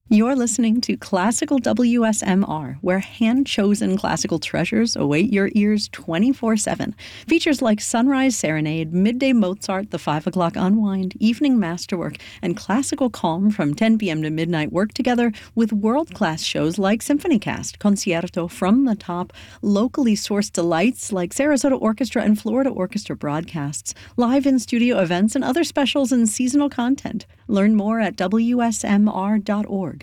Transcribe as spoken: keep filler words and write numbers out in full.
You're listening to Classical W S M R, where hand-chosen classical treasures await your ears twenty-four seven. Features like Sunrise Serenade, Midday Mozart, The five o'clock Unwind, Evening Masterwork, and Classical Calm from ten p.m. to midnight work together with world-class shows like SymphonyCast, Concerto, From the Top, locally sourced delights like Sarasota Orchestra and Florida Orchestra broadcasts, live in-studio events, and other specials and seasonal content. Learn more at W S M R dot org.